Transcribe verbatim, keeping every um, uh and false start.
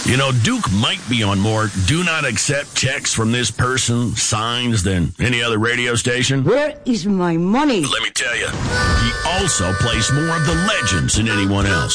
You know, Duke might be on more do not accept checks from this person signs than any other radio station. Where is my money? Let me tell you, he also plays more of the legends than anyone else.